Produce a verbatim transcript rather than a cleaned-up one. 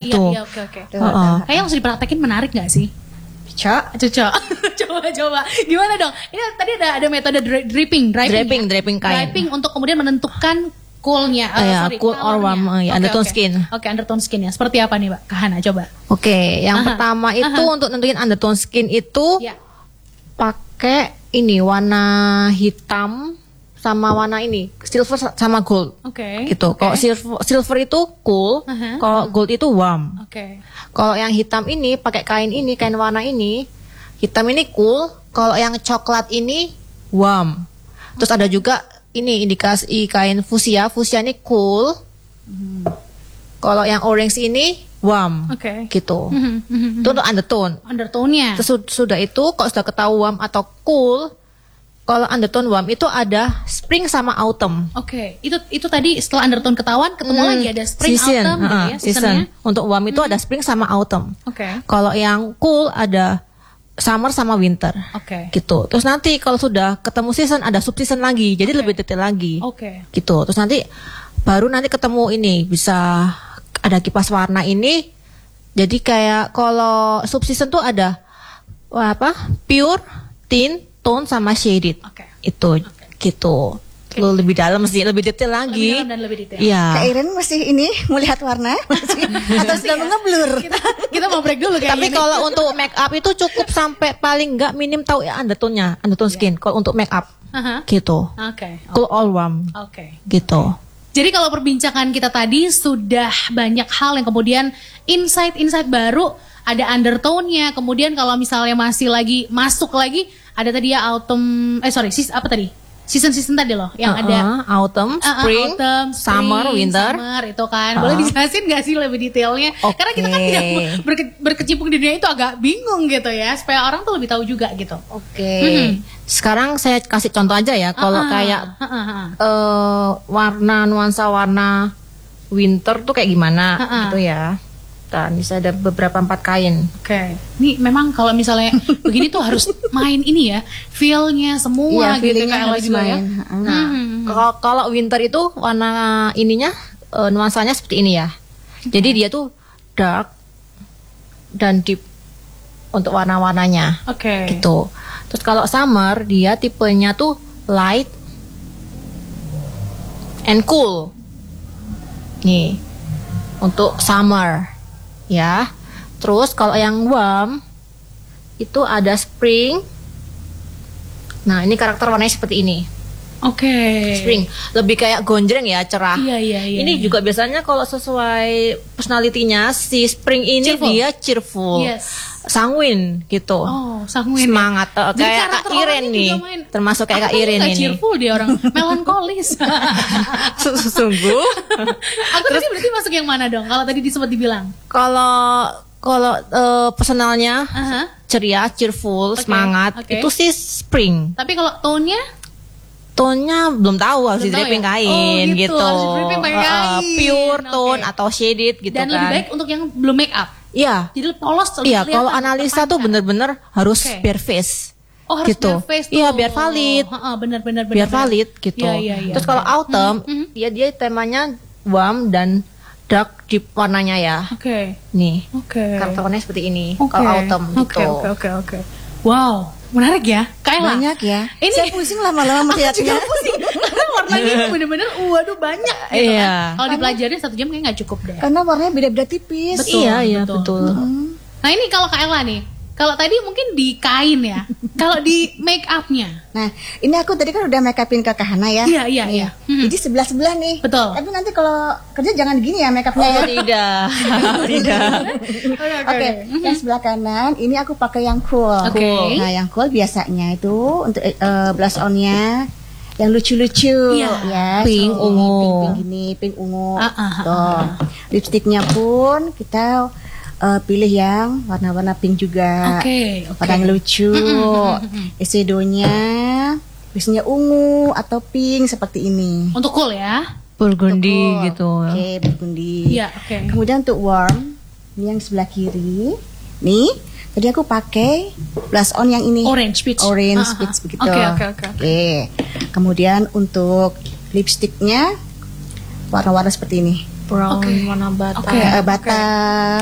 gitu. Iya, iya, oke, oke. Uh-uh. Kayaknya langsung dipraktekin menarik gak sih? Cok. Cocok. coba coba. Gimana dong? Ini tadi ada ada metode dri- dripping, draping. Draping, ya? draping kain. Draping untuk kemudian menentukan coolnya, uh, Iya, sorry, cool or warm, colornya. ya, Oke, undertone oke. skin. Oke, undertone skin ya. Seperti apa nih, Mbak? Kahana coba. Oke, yang Aha. pertama itu Aha. untuk nentuin undertone skin itu Ya. pakai ini warna hitam sama warna ini silver sama gold. Oke. Gitu. Oke. Kalau silver, silver itu cool, Aha. kalau gold itu warm. Oke. Kalau yang hitam ini pakai kain ini, kain warna ini, hitam ini cool. Kalau yang coklat ini warm. Terus ada juga ini indikasi kain fuchsia, fuchsia ini cool. Hmm. Kalau yang orange ini warm. Oke. Gitu. Mhm, mhm, Itu untuk undertone. Undertone-nya. Terus sud- sudah itu kalau sudah ketahui warm atau cool, kalau undertone warm itu ada spring sama autumn. Oke, itu itu tadi setelah undertone ketahuan ketemu Hmm, lagi ada spring, season, autumn gitu uh-uh, ya, season. seasonnya. Untuk warm itu ada spring sama autumn. Oke. Kalau yang cool ada summer sama winter. Oke. Gitu. Terus nanti kalau sudah ketemu season ada sub season lagi. Jadi Oke. lebih detail lagi. Oke. Gitu. Terus nanti baru nanti ketemu ini bisa ada kipas warna ini. Jadi kayak kalau sub season tuh ada wah, apa? Pure, tint, tone sama shaded. Oke. Itu gitu. Lu lebih dalam sih, lebih detail Lebih lagi. dalam dan lebih detail. Iya. Kak Iren masih ini melihat warna masih, atau sudah mengeblur? Kita kita mau break dulu kayaknya. Tapi nih. kalau untuk make up itu cukup sampai paling enggak minim tahu ya undertone-nya, undertone skin. Kalau untuk make up Aha. gitu. Oke. Cool all warm Oke. gitu. Jadi kalau perbincangan kita tadi sudah banyak hal yang kemudian insight-insight baru, ada undertone-nya, kemudian kalau misalnya masih lagi masuk lagi ada tadi ya autumn eh sorry, sis apa tadi? Season-season tadi loh yang ada Uh-uh, autumn, Uh, uh, spring, autumn, summer, spring, winter. summer itu kan. Boleh Uh. dijelasin gak sih lebih detailnya? Oke. Karena kita kan tidak berke- berkecimpung di dunia itu agak bingung gitu ya, supaya orang tuh lebih tahu juga gitu. Oke. Mhm. Sekarang saya kasih contoh aja ya. Kalau Ah, kayak ah, ah, ah. eh, warna nuansa warna winter tuh kayak gimana Ah, ah. gitu ya. Dan bisa ada beberapa empat kain. Oke, ini memang kalau misalnya begini tuh harus main ini ya, feel-nya semua Iya, gitu feeling-nya kayak harus juga ya. main. Nah, Mhm. kalau kalau winter itu warna ininya eh, nuansanya seperti ini ya. Jadi dia tuh dark dan deep untuk warna-warnanya Oke. gitu. Terus kalau summer dia tipenya tuh light and cool. Nih. Untuk summer ya. Terus kalau yang warm itu ada spring. Nah, ini karakter warnanya seperti ini. Oke. Spring lebih kayak gonjreng ya, cerah. Iya iya iya. Ini iya. juga biasanya kalau sesuai personality-nya si spring ini Cheerful. dia cheerful, Yes. sanguin gitu, Oh, sanguin. ya. semangat. Eh, Jadi kayak karakter Kak Iren orangnya nih, juga main. termasuk kayak Aku Kak tuh Iren nggak ini. cheerful dia orang melankolis. Sungguh. Aku tadi berarti masuk yang mana dong? Kalau tadi disebut dibilang. Kalau kalau eh, personalnya Aha. ceria, cheerful, Oke, semangat, oke. itu sih spring. Tapi kalau tone-nya Tone-nya belum tahu harus Belum di tahu draping ya? kain Oh, gitu, gitu. harus di-draping pakai Eh, eh, kain. pure tone Oke. atau shaded gitu dan kan. lebih baik untuk yang belum make up. Iya. Jadi polos lebih Iya, kelihatan, kalau analisa tuh terpancar. bener-bener harus Oke. bare face. Oh, harus gitu. bare face tuh. Iya, biar valid. Heeh, benar benar benar. Biar benar. valid gitu. Iya, iya, iya. Terus kalau autumn, Mhm, mhm. dia dia temanya warm dan dark deep warnanya ya. Oke. Nih. Oke. Karakter warnanya seperti ini. Oke. Kalau autumn Oke, gitu. oke, oke, oke. Wow, menarik ya. Kaila. Banyak ya. Ini- Saya pusing lama-lama melihatnya. Karena warnanya itu bener-bener waduh banyak gitu Iya. kan. Kalau dipelajarin satu jam kayaknya nggak cukup deh. Karena warnanya beda-beda tipis. Betul, iya, iya, betul. betul. Nah ini kalau Kak Ella nih, kalau tadi mungkin di kain ya, kalau di make upnya. Nah, ini aku tadi kan udah make upin ke Kahana ya. Iya, iya, Nih. iya. Hmm. Jadi sebelah-sebelah nih. Betul. Tapi nanti kalau kerja jangan gini ya make upnya Oh, ya. tidak. Tidak. Oke, yang sebelah kanan ini aku pakai yang cool. Oke. Nah, yang cool biasanya itu untuk eh, blush on-nya yang lucu-lucu Iya. ya. Pink, So, ungu. Pink, pink gini, pink ungu. Ah, ah, ah, Tuh. Lipstiknya pun kita eh, pilih yang warna-warna pink juga. Oke, oke. Warna yang lucu. Eyeshadow-nya biasanya ungu atau pink seperti ini. Untuk cool ya. Burgundy Cool. gitu. Oke, burgundy. Iya, oke. Kemudian untuk warm, ini yang sebelah kiri. Nih, tadi aku pakai blush on yang ini. Orange peach. Orange Ah, ah, peach ah. begitu. Oke, oke, oke, oke. Oke. Kemudian untuk lipstiknya warna-warna seperti ini. Brown Oke. warna bata. Oke. Eh, bata